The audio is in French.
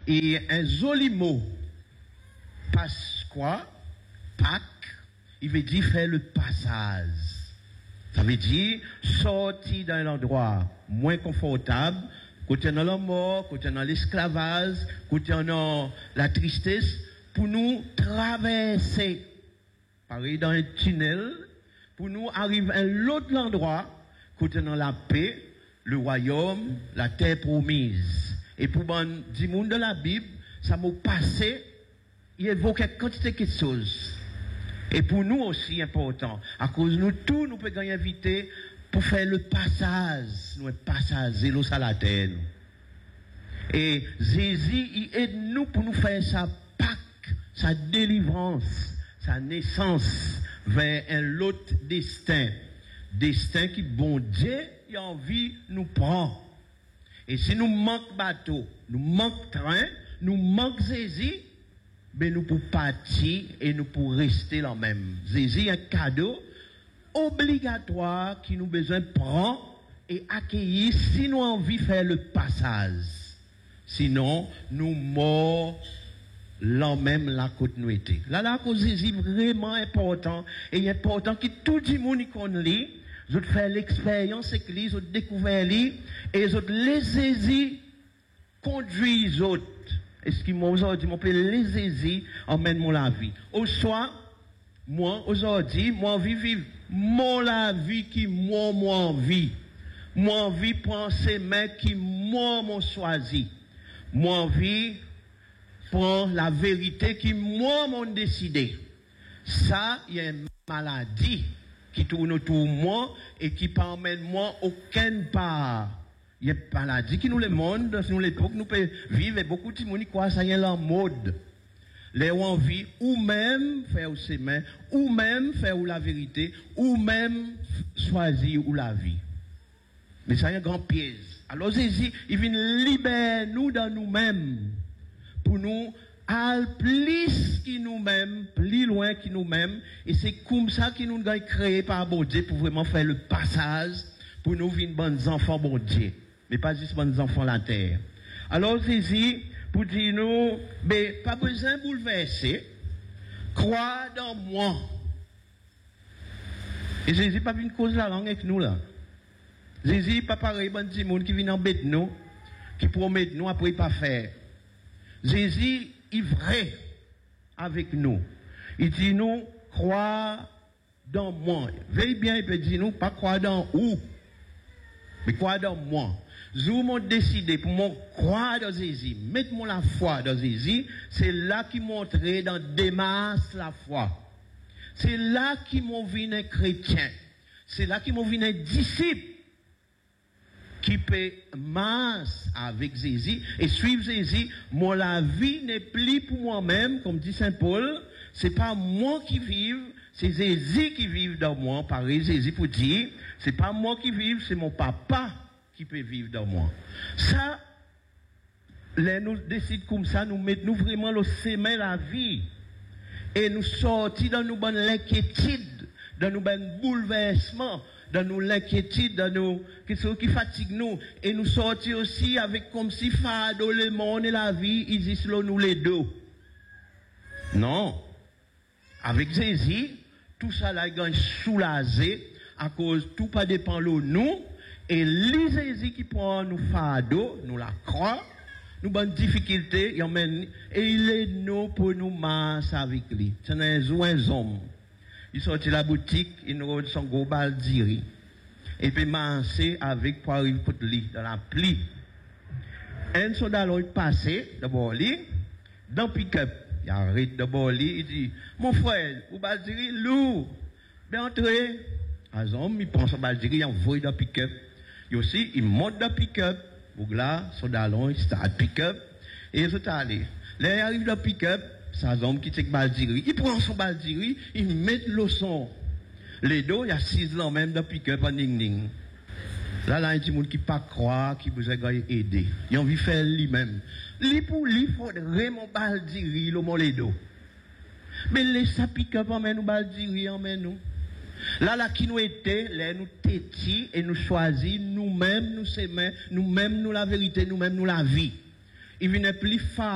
Et un joli mot, Pasqua, Pâques, il veut dire faire le passage. Ça veut dire sortir d'un endroit moins confortable, côté dans la mort, côté dans l'esclavage, côté dans la tristesse, pour nous traverser, pareil dans un tunnel, pour nous arriver à l'autre endroit, côté dans la paix, le royaume, la terre promise. Et pour ben, 10 monde de la Bible, ça m'a passé, il évoque quantité de choses. Et pour nous aussi important, à cause de nous tous, nous pouvons inviter pour faire le passage, nous passager l'eau à la terre. Et Jésus, il aide nous pour nous faire sa Pâque, sa délivrance, sa naissance vers un autre destin. Destin qui, bon Dieu, il a envie nous prend. Et si nous manquons bateau, nous manquons train, nous manquons Jésus, ben nous pour partir et nous pour rester là même. Jésus, un cadeau obligatoire qui nous besoin prendre et accueillir si nous avons envie de faire le passage. Sinon, nous morts là même la côte nous était. Là, cause Jésus vraiment important et important que tout le monde y connaît. Vous faites l'expérience avec lui, vous découvrez lui et vous les Jésus conduit les autres. Est-ce que moi aujourd'hui, mon père les Jésus emmène mon la vie. Au soir, moi aujourd'hui, moi vivre mon la vie qui moi envie. Moi envie penser mais qui moi choisi. Moi envie prendre la vérité qui moi m'ont décidé. Ça, il y a une maladie qui tourne autour de moi et qui ne m'emmène moi aucune part. Il y a une maladie qui nous le monde, dans l'époque, nous pouvons vivre et beaucoup de gens croient ça y est en mode. Les envie ou même faire ses mains, ou même faire la vérité, ou même choisir ou la vie. Mais ça y est un grand piège. Alors Jésus, il vient libérer nous dans nous-mêmes pour nous aller plus que nous-mêmes, plus loin que nous-mêmes. Et c'est comme ça qu'il nous a créé par bon Dieu pour vraiment faire le passage pour nous vivre bons enfants bon Dieu. Mais pas juste bons enfants la terre. Alors Jésus, pour dire nous, mais pas besoin de bouleverser, crois dans moi. Et Jésus pas une cause la langue avec nous là. Jésus pas pareil bon petit monde qui vient embêter nous, qui promet nous après pas faire. Jésus est vrai avec nous. Il dit nous, crois dans moi. Veille bien, il peut dire nous, pas croire dans où, mais croire dans moi. Je m'ont décidé pour moi croire dans Jésus, mettre-moi la foi dans Jésus, c'est là qui montrait dans démarche la foi. C'est là qui m'ont vu un chrétien. C'est là qui m'ont vu un disciple qui peut marcher avec Jésus et suivre Jésus. Moi, la vie n'est plus pour moi-même, comme dit Saint Paul. C'est pas moi qui vive, c'est Jésus qui vit dans moi. Pareil, Jésus pour dire, c'est pas moi qui vive, c'est mon papa qui peut vivre dans moi. Ça, là, nous décidons comme ça, nous mettons vraiment le semer la vie. Et nous sortir dans nos bonnes inquiétudes, dans nos bonnes bouleversements, dans nos inquiétudes, dans nos questions qui fatiguent nous. Et nous sortir aussi avec comme si fardeau le monde et la vie, ils disent nous les deux. Non. Avec Jésus, tout ça là, est soulagé à cause tout pas dépend de nous. Et les Jésus qui prend nous fardeau, nous la croix, nous bonnes difficultés, et il est nous pour nous marcher avec lui. C'est un homme. Il sortit la boutique, il nous a son gros baldiri. Et puis marcher avec pour arriver côté lui, dans la pluie. Un soldat là, il passait, d'abord lui, dans pick-up. Il arrête d'abord lui, il dit, mon frère, vous baldiri, lourd. Bien entré. Un homme, il prend son baldiri, il envoie dans pick-up. Et aussi, il monte dans pick-up. Donc là, soldat là, il start pick-up. Et il est allé. Là, il arrive dans pick-up. C'est un homme qui tient baldiri. Il prend son baldiri, il met le son. Les deux, il y a 6 ans même dans pick-up en ning-ning. Là, il y a un petit monde qui ne peut pas croire, qui besoin d'aider. Il a envie de faire lui-même. Lui pour lui, il faut vraiment baldiri, le mot les deux. Mais laissez pick-up emmène nous baldiri, emmène nous. Là, qui nous était, là, nous tétis et nous choisis, nous-mêmes, nous s'aimer, nous-mêmes, nous la vérité, nous-mêmes, nous la vie. Il venait plus fort.